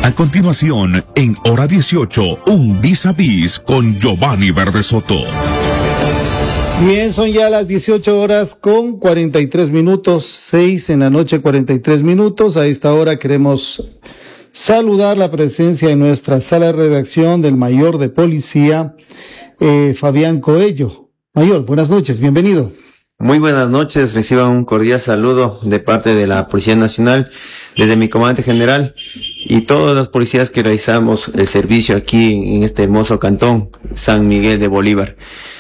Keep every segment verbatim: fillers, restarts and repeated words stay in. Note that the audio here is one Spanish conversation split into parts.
A continuación, en hora dieciocho, un vis a vis con Giovanni Verde Soto. Bien, son ya las dieciocho horas con cuarenta y tres minutos, seis en la noche, cuarenta y tres minutos. A esta hora queremos saludar la presencia en nuestra sala de redacción del mayor de policía, eh, Fabián Coello. Mayor, buenas noches, bienvenido. Muy buenas noches, reciban un cordial saludo de parte de la Policía Nacional, desde mi comandante general y todos los policías que realizamos el servicio aquí en este hermoso cantón, San Miguel de Bolívar.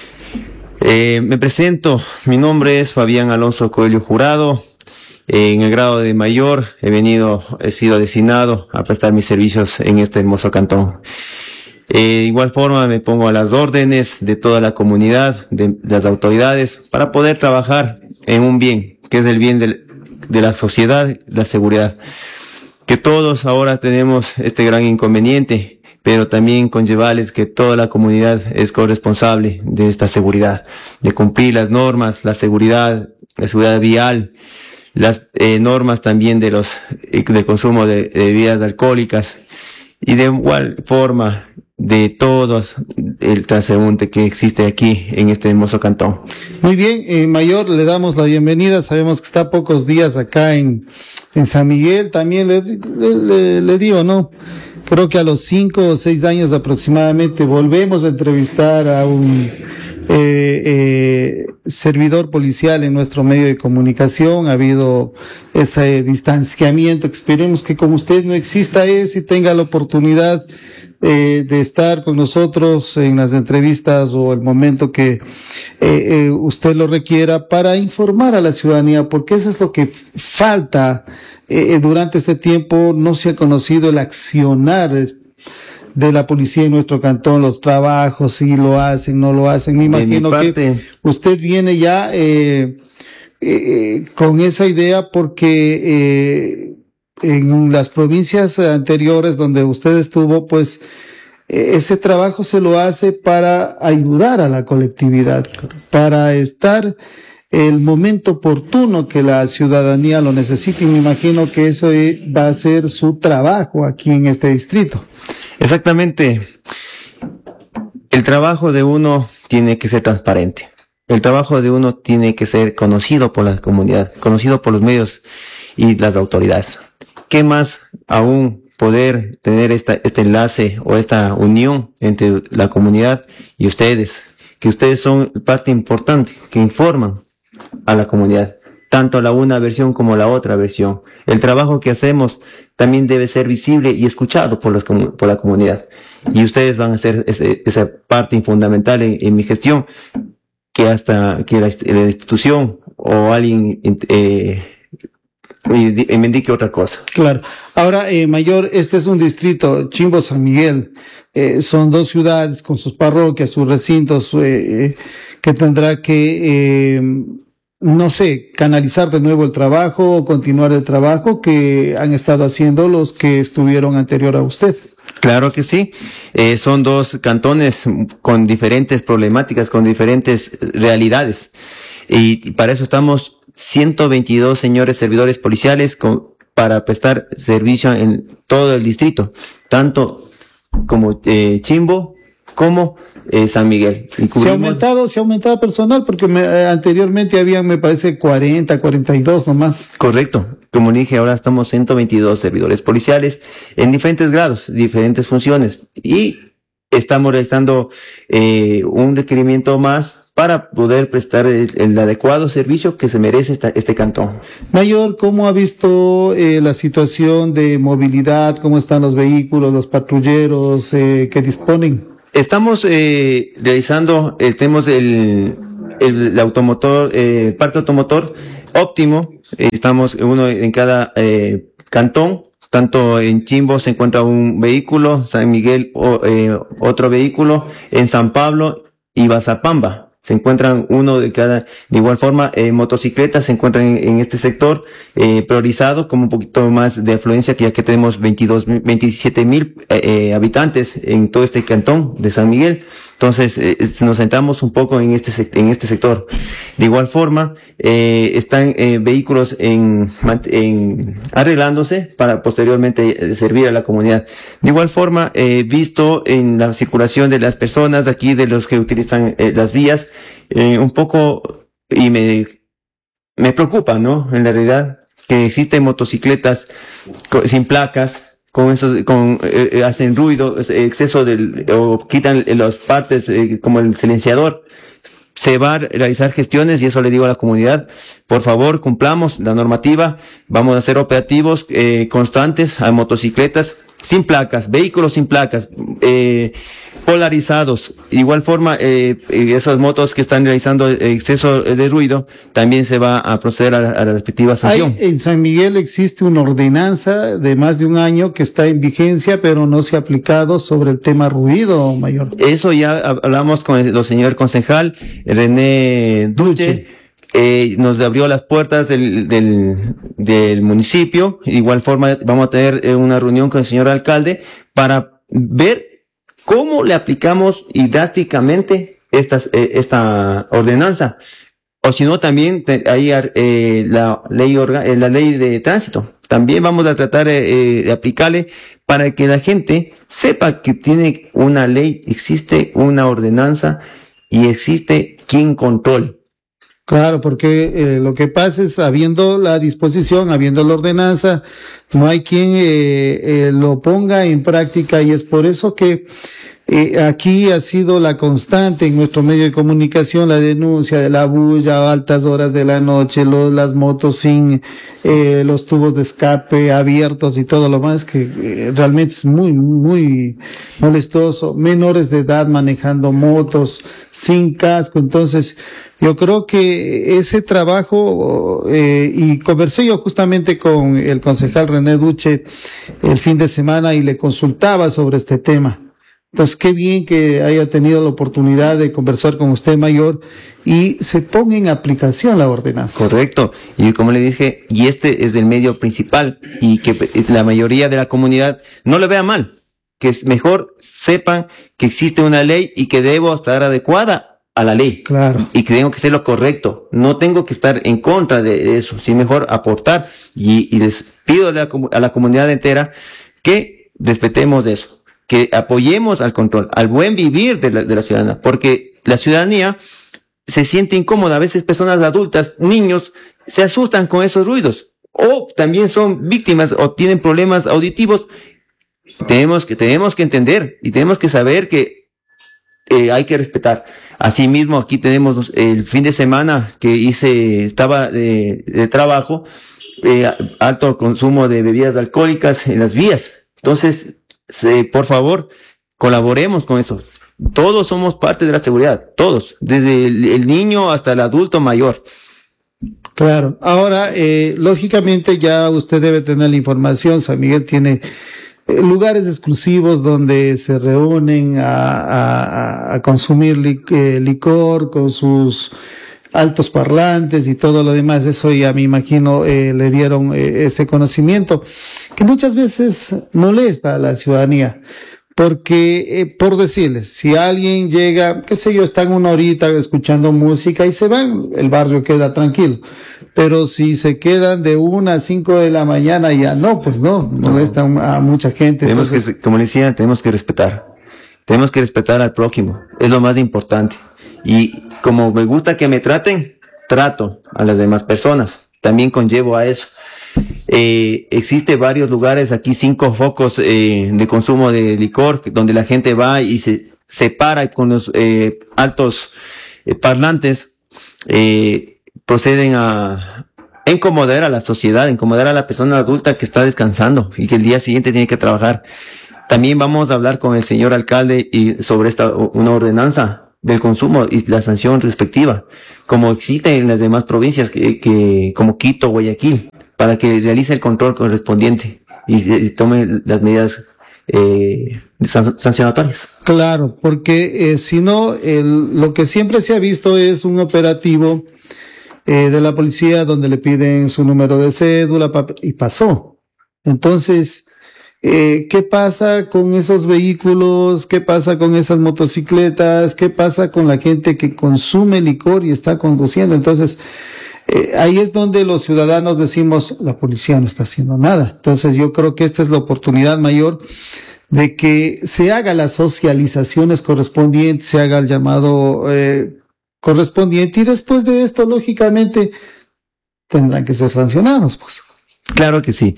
Eh, me presento, mi nombre es Fabián Alonso Coelho Jurado, eh, en el grado de mayor he venido, he sido designado a prestar mis servicios en este hermoso cantón. Eh, de igual forma me pongo a las órdenes de toda la comunidad, de las autoridades, para poder trabajar en un bien, que es el bien de, de la sociedad, la seguridad. Que todos ahora tenemos este gran inconveniente, pero también conllevarles que toda la comunidad es corresponsable de esta seguridad, de cumplir las normas, la seguridad, la seguridad vial, las eh, normas también de los eh, del consumo de, de bebidas alcohólicas, y de igual forma de todos el transeúnte que existe aquí en este hermoso cantón. Muy bien, eh, mayor, le damos la bienvenida. Sabemos que está a pocos días acá en, en San Miguel. También le, le, le, le digo, ¿no? Creo que a los cinco o seis años aproximadamente volvemos a entrevistar a un eh, eh, servidor policial en nuestro medio de comunicación. Ha habido ese distanciamiento. Esperemos que con usted no exista eso y tenga la oportunidad Eh, de estar con nosotros en las entrevistas o el momento que eh, eh, usted lo requiera para informar a la ciudadanía, porque eso es lo que falta. Eh, durante este tiempo no se ha conocido el accionar de la policía en nuestro cantón, los trabajos, si lo hacen, no lo hacen. Me imagino que usted viene ya eh, eh, con esa idea porque eh, en las provincias anteriores donde usted estuvo, pues ese trabajo se lo hace para ayudar a la colectividad, para estar el momento oportuno que la ciudadanía lo necesite, y me imagino que eso va a ser su trabajo aquí en este distrito. Exactamente. El trabajo de uno tiene que ser transparente. El trabajo de uno tiene que ser conocido por la comunidad, conocido por los medios y las autoridades. ¿Qué más aún poder tener esta, este enlace o esta unión entre la comunidad y ustedes? Que ustedes son parte importante, que informan a la comunidad, tanto la una versión como la otra versión. El trabajo que hacemos también debe ser visible y escuchado por, los, por la comunidad. Y ustedes van a ser ese, esa parte fundamental en, en mi gestión, que hasta que la, la institución o alguien eh, y me indique otra cosa. Claro. Ahora, eh, mayor, este es un distrito, Chimbo, San Miguel, eh, son dos ciudades con sus parroquias, sus recintos, eh, que tendrá que, eh, no sé, canalizar de nuevo el trabajo o continuar el trabajo que han estado haciendo los que estuvieron anterior a usted. Claro que sí. Eh, son dos cantones con diferentes problemáticas, con diferentes realidades. Y, y para eso estamos ciento veintidós señores servidores policiales con, para prestar servicio en todo el distrito, tanto como eh, Chimbo como eh, San Miguel. Cubrimos... Se ha aumentado, se ha aumentado personal porque me, eh, anteriormente habían, me parece, cuarenta, cuarenta y dos nomás. Correcto. Como dije, ahora estamos ciento veintidós servidores policiales en diferentes grados, diferentes funciones, y estamos realizando eh, un requerimiento más para poder prestar el, el adecuado servicio que se merece esta, este cantón. Mayor, ¿cómo ha visto eh, la situación de movilidad? ¿Cómo están los vehículos, los patrulleros eh, que disponen? Estamos eh, realizando el tema del el, el automotor, eh, el parque automotor óptimo. Eh, estamos uno en cada eh, cantón. Tanto en Chimbo se encuentra un vehículo, San Miguel o, eh, otro vehículo, en San Pablo y Bazapamba se encuentran uno de cada. De igual forma, eh, motocicletas se encuentran en, en este sector eh, priorizado como un poquito más de afluencia, que ya que tenemos veintidós, veintisiete mil eh, habitantes en todo este cantón de San Miguel. Entonces, eh, nos centramos un poco en este, en este sector. De igual forma, eh, están eh, vehículos en, en arreglándose para posteriormente servir a la comunidad. De igual forma, eh, visto en la circulación de las personas de aquí, de los que utilizan eh, las vías, eh, un poco, y me, me preocupa, ¿no? En la realidad, que existen motocicletas sin placas, con esos, con, eh, hacen ruido, exceso del, o quitan las partes, eh, como el silenciador. Se va a realizar gestiones y eso le digo a la comunidad, por favor, cumplamos la normativa, vamos a hacer operativos, eh, constantes a motocicletas sin placas, vehículos sin placas, eh, polarizados. De igual forma, eh, esas motos que están realizando exceso de ruido, también se va a proceder a la, a la respectiva sanción. Hay, en San Miguel existe una ordenanza de más de un año que está en vigencia, pero no se ha aplicado sobre el tema ruido, mayor. Eso ya hablamos con el, el señor concejal René Duche. Eh, nos abrió las puertas del, del, del municipio. De igual forma, vamos a tener una reunión con el señor alcalde para ver cómo le aplicamos y drásticamente estas, eh, esta ordenanza. O si no, también hay eh, la ley orga, eh, la ley de tránsito. También vamos a tratar eh, de aplicarle para que la gente sepa que tiene una ley, existe una ordenanza y existe quien controle. Claro, porque eh, lo que pasa es, habiendo la disposición, habiendo la ordenanza, no hay quien eh, eh, lo ponga en práctica, y es por eso que eh, aquí ha sido la constante en nuestro medio de comunicación la denuncia de la bulla a altas horas de la noche, los, las motos sin eh, los tubos de escape abiertos y todo lo más, que eh, realmente es muy, muy molestoso. Menores de edad manejando motos sin casco. Entonces, yo creo que ese trabajo, eh, y conversé yo justamente con el concejal René Duche el fin de semana y le consultaba sobre este tema. Pues qué bien que haya tenido la oportunidad de conversar con usted, mayor, y se ponga en aplicación la ordenanza. Correcto. Y como le dije, y este es el medio principal, y que la mayoría de la comunidad no lo vea mal, que es mejor sepan que existe una ley y que debo estar adecuada a la ley. Claro. Y que tengo que hacer lo correcto. No tengo que estar en contra de eso, sí, mejor aportar. Y, y les pido a la, a la comunidad entera que respetemos eso, que apoyemos al control, al buen vivir de la, de la ciudadanía, porque la ciudadanía se siente incómoda. A veces personas adultas, niños, se asustan con esos ruidos, o también son víctimas o tienen problemas auditivos. Tenemos que, tenemos que entender y tenemos que saber que eh, hay que respetar. Asimismo, aquí tenemos el fin de semana que hice, estaba de, de trabajo, eh, alto consumo de bebidas alcohólicas en las vías. Entonces, Sí, por favor, colaboremos con eso. Todos somos parte de la seguridad, todos, desde el, el niño hasta el adulto mayor. Claro. Ahora, eh, lógicamente ya usted debe tener la información. San Miguel tiene eh, lugares exclusivos donde se reúnen a, a, a consumir lic, eh, licor con sus altos parlantes y todo lo demás. Eso ya me imagino eh, le dieron eh, ese conocimiento que muchas veces molesta a la ciudadanía, porque eh, por decirles, si alguien llega, qué sé yo, están una horita escuchando música y se van, el barrio queda tranquilo. Pero si se quedan de una a cinco de la mañana, ya no, pues no, molesta no. a mucha gente. Tenemos Entonces, que, como decía, tenemos que respetar, tenemos que respetar al prójimo, es lo más importante. Y como me gusta que me traten, trato a las demás personas. También conllevo a eso. Eh, existe varios lugares, aquí cinco focos eh, de consumo de licor, donde la gente va y se separa con los eh, altos eh, parlantes, eh, proceden a incomodar a la sociedad, incomodar a la persona adulta que está descansando y que el día siguiente tiene que trabajar. También vamos a hablar con el señor alcalde y sobre esta una ordenanza del consumo y la sanción respectiva, como existe en las demás provincias, que, que como Quito, Guayaquil, para que realice el control correspondiente y, y tome las medidas eh, sancionatorias. Claro, porque eh, si no, el, lo que siempre se ha visto es un operativo eh, de la policía donde le piden su número de cédula y pasó. Entonces, Eh, ¿qué pasa con esos vehículos? ¿Qué pasa con esas motocicletas? ¿Qué pasa con la gente que consume licor y está conduciendo? Entonces, eh, ahí es donde los ciudadanos decimos, la policía no está haciendo nada. Entonces, yo creo que esta es la oportunidad mayor de que se haga las socializaciones correspondientes, se haga el llamado eh, correspondiente, y después de esto, lógicamente, tendrán que ser sancionados, pues. Claro que sí.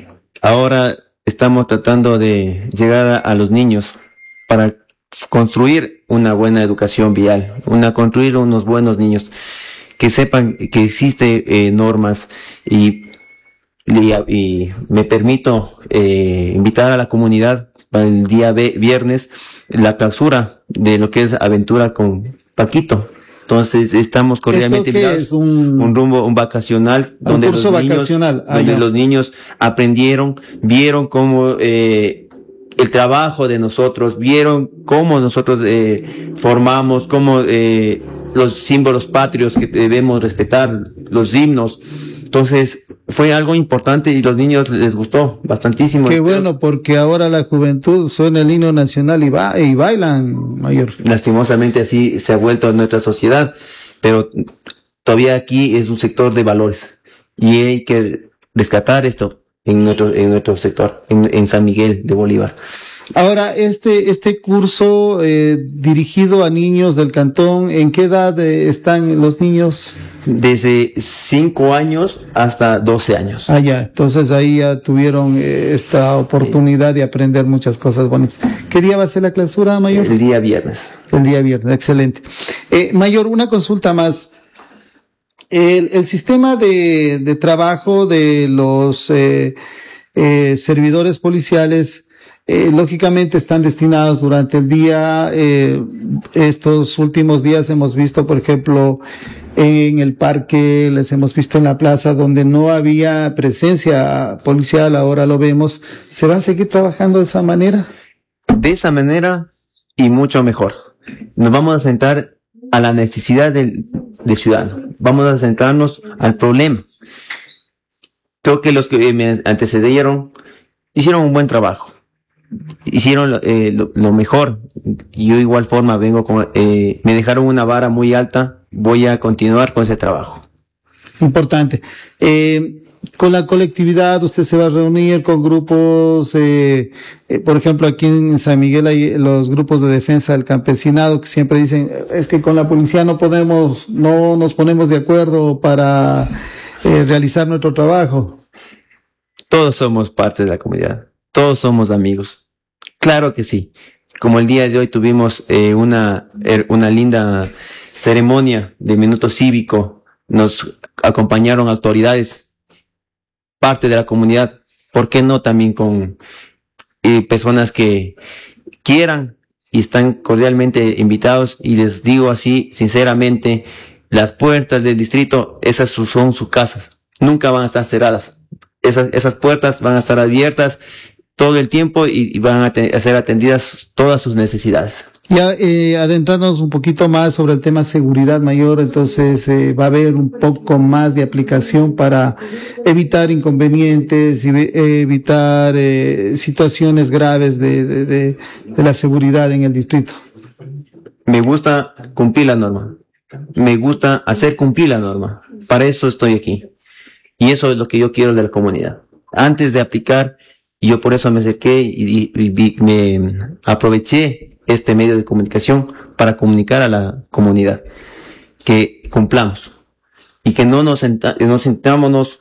Ahora estamos tratando de llegar a, a los niños para construir una buena educación vial, una construir unos buenos niños que sepan que existe eh, normas y, y, y me permito eh, invitar a la comunidad para el día viernes la clausura de lo que es Aventura con Paquito. Entonces estamos cordialmente invitados. Es un, un rumbo, un vacacional, un donde, curso los, niños, vacacional. Ah, donde ya. los niños aprendieron, vieron cómo eh, el trabajo de nosotros, vieron cómo nosotros eh, formamos, cómo eh, los símbolos patrios que debemos respetar, los himnos. Entonces fue algo importante y los niños les gustó bastantísimo. Qué bueno, porque ahora la juventud suena el himno nacional y, va, y bailan, mayor. Lastimosamente así se ha vuelto a nuestra sociedad, pero todavía aquí es un sector de valores y hay que rescatar esto en nuestro, en nuestro sector, en, en San Miguel de Bolívar. Ahora, este, este curso eh, dirigido a niños del cantón, ¿en qué edad eh, están los niños? Desde cinco años hasta doce años. Ah, ya, entonces ahí ya tuvieron eh, esta oportunidad de aprender muchas cosas bonitas. ¿Qué día va a ser la clausura, Mayor? El día viernes. El día viernes, excelente. Eh, Mayor, una consulta más. El, el sistema de, de trabajo de los eh, eh, servidores policiales, Eh, lógicamente están destinados durante el día. Eh, estos últimos días hemos visto, por ejemplo, en el parque, les hemos visto en la plaza donde no había presencia policial, ahora lo vemos. ¿Se va a seguir trabajando de esa manera? De esa manera y mucho mejor. Nos vamos a centrar a la necesidad del, del ciudadano. Vamos a centrarnos al problema. Creo que los que me antecedieron hicieron un buen trabajo. Hicieron eh, lo, lo mejor. Yo igual forma vengo con, eh, me dejaron una vara muy alta, voy a continuar con ese trabajo. Importante. Eh, con la colectividad usted se va a reunir con grupos, eh, eh, por ejemplo aquí en San Miguel hay los grupos de defensa del campesinado que siempre dicen, es que con la policía no podemos, no nos ponemos de acuerdo para eh, realizar nuestro trabajo. Todos somos parte de la comunidad, todos somos amigos. Claro que sí. Como el día de hoy tuvimos eh, una, una linda ceremonia de minuto cívico, nos acompañaron autoridades, parte de la comunidad, ¿por qué no también con eh, personas que quieran y están cordialmente invitados? Y les digo así, sinceramente, las puertas del distrito, esas son sus casas, nunca van a estar cerradas. Esas, esas puertas van a estar abiertas todo el tiempo y, y van a, te, a ser atendidas todas sus necesidades. Ya eh, adentrándonos un poquito más sobre el tema seguridad mayor, entonces eh, va a haber un poco más de aplicación para evitar inconvenientes y eh, evitar eh, situaciones graves de, de, de, de la seguridad en el distrito. Me gusta cumplir la norma, me gusta hacer cumplir la norma, para eso estoy aquí y eso es lo que yo quiero de la comunidad. Antes de aplicar, y yo por eso me acerqué y, y, y me aproveché este medio de comunicación para comunicar a la comunidad que cumplamos y que no nos, senta, nos sentámonos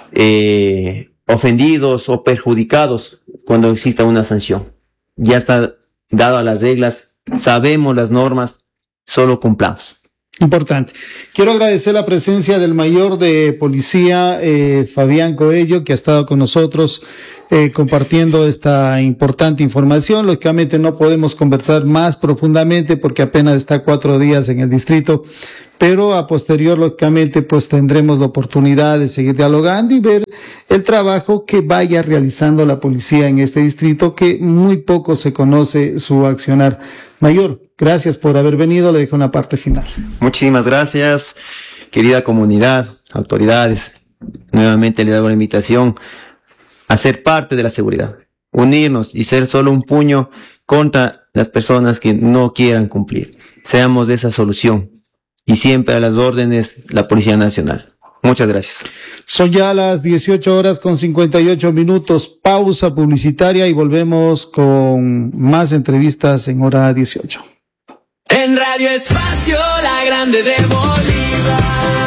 eh, ofendidos o perjudicados cuando exista una sanción. Ya está dado a las reglas, sabemos las normas, solo cumplamos. Importante. Quiero agradecer la presencia del mayor de policía, eh, Fabián Coello, que ha estado con nosotros eh, compartiendo esta importante información. Lógicamente no podemos conversar más profundamente porque apenas está cuatro días en el distrito, pero a posterior, lógicamente, pues tendremos la oportunidad de seguir dialogando y ver el trabajo que vaya realizando la policía en este distrito, que muy poco se conoce su accionar. Mayor, gracias por haber venido, le dejo una parte final. Muchísimas gracias, querida comunidad, autoridades. Nuevamente le hago la invitación a ser parte de la seguridad. unirnos y ser solo un puño contra las personas que no quieran cumplir. Seamos de esa solución y siempre a las órdenes la Policía Nacional. Muchas gracias. Son ya las dieciocho horas con cincuenta y ocho minutos, pausa publicitaria y volvemos con más entrevistas en hora dieciocho. En Radio Espacio, la grande de Bolívar.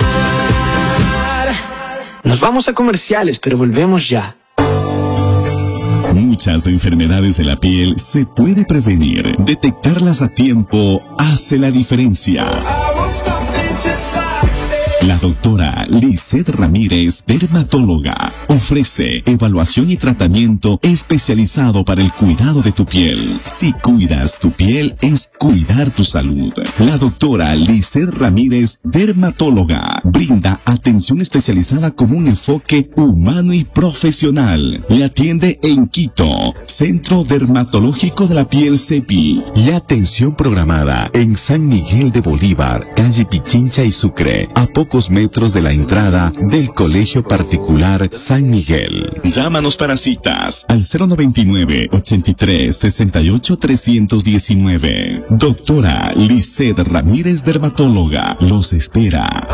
Nos vamos a comerciales, pero volvemos ya. Muchas enfermedades de la piel se puede prevenir. Detectarlas a tiempo hace la diferencia. La doctora Lizeth Ramírez, dermatóloga, ofrece evaluación y tratamiento especializado para el cuidado de tu piel. Si cuidas tu piel, es cuidar tu salud. La doctora Lizeth Ramírez, dermatóloga, brinda atención especializada con un enfoque humano y profesional. Le atiende en Quito, Centro Dermatológico de la Piel CEPI, y atención programada en San Miguel de Bolívar, calle Pichincha y Sucre, a pocos metros de la entrada del Colegio Particular San Miguel. Llámanos para citas al cero noventa y nueve, ochenta y tres, sesenta y ocho, trescientos diecinueve. Doctora Lizeth Ramírez, dermatóloga, los espera.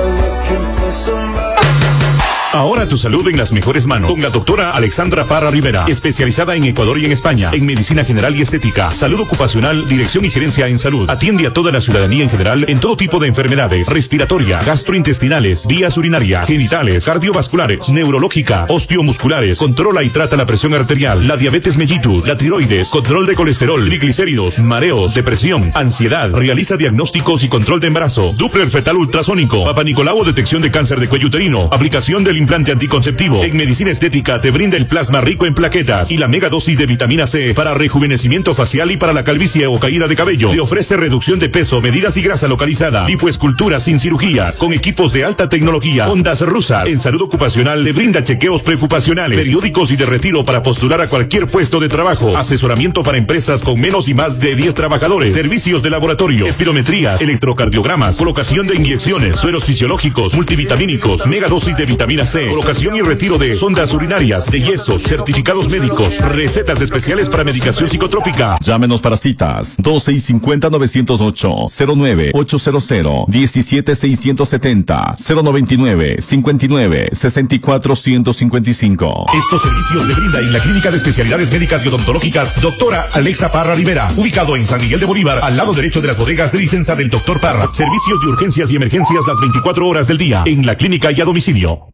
Ahora tu salud en las mejores manos con la doctora Alexandra Parra Rivera, especializada en Ecuador y en España, en medicina general y estética, salud ocupacional, dirección y gerencia en salud. Atiende a toda la ciudadanía en general en todo tipo de enfermedades: respiratoria, gastrointestinales, vías urinarias, genitales, cardiovasculares, neurológica, osteomusculares. Controla y trata la presión arterial, la diabetes mellitus, la tiroides, control de colesterol, triglicéridos, mareos, depresión, ansiedad. Realiza diagnósticos y control de embarazo, Doppler fetal ultrasónico, Papa Nicolau, detección de cáncer de cuello uterino, aplicación del implante anticonceptivo. En medicina estética te brinda el plasma rico en plaquetas y la mega dosis de vitamina C para rejuvenecimiento facial y para la calvicie o caída de cabello. Te ofrece reducción de peso, medidas y grasa localizada, lipoescultura sin cirugías, con equipos de alta tecnología, ondas rusas. En salud ocupacional le brinda chequeos preocupacionales, periódicos y de retiro para postular a cualquier puesto de trabajo, asesoramiento para empresas con menos y más de diez trabajadores, servicios de laboratorio, espirometrías, electrocardiogramas, colocación de inyecciones, sueros fisiológicos, multivitamínicos, mega dosis de vitamina C, colocación y retiro de sondas urinarias, de yesos, certificados médicos, recetas especiales para medicación psicotrópica. Llámenos para citas dos seis cinco cero, nueve cero ocho, cero nueve ocho cero cero, diecisiete seiscientos setenta, cero noventa y nueve, cincuenta y nueve, sesenta y cuatro ciento cincuenta y cinco. Estos servicios le brinda en la Clínica de Especialidades Médicas y Odontológicas doctora Alexa Parra Rivera, ubicado en San Miguel de Bolívar, al lado derecho de las bodegas de licencia del doctor Parra. Servicios de urgencias y emergencias las veinticuatro horas del día, en la clínica y a domicilio.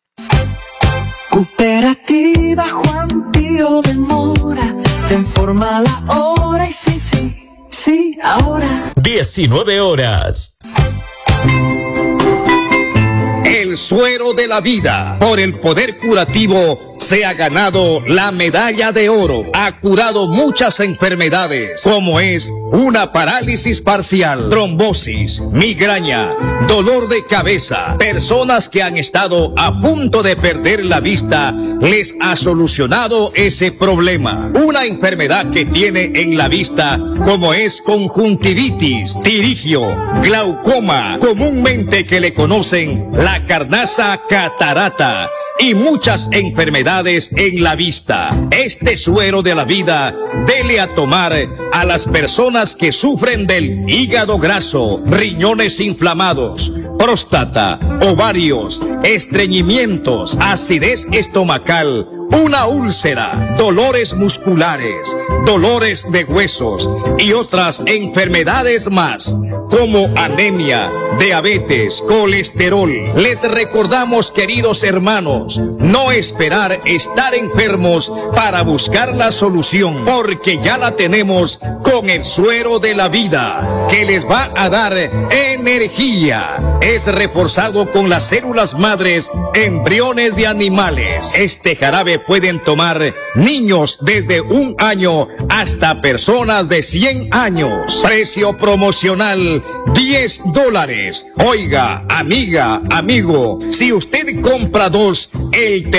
Cooperativa Juan Pío de Mora, te informa la hora y sí, sí, sí, ahora. diecinueve horas. El suero de la vida, por el poder curativo, se ha ganado la medalla de oro. Ha curado muchas enfermedades, como es una parálisis parcial, trombosis, migraña, dolor de cabeza. Personas que han estado a punto de perder la vista, les ha solucionado ese problema. Una enfermedad que tiene en la vista, como es conjuntivitis, tirigio, glaucoma, comúnmente que le conocen la carnaza catarata, y muchas enfermedades en la vista. Este suero de la vida dele a tomar a las personas que sufren del hígado graso, riñones inflamados, próstata, ovarios, estreñimientos, acidez estomacal, una úlcera, dolores musculares, dolores de huesos y otras enfermedades más, como anemia, diabetes, colesterol. Les recordamos, queridos hermanos, no esperar estar enfermos para buscar la solución, porque ya la tenemos con el suero de la vida, que les va a dar energía. Es reforzado con las células madres, embriones de animales. Este jarabe pueden tomar niños desde un año hasta personas de cien años. Precio promocional, diez dólares. Oiga, amiga, amigo, si usted compra dos, el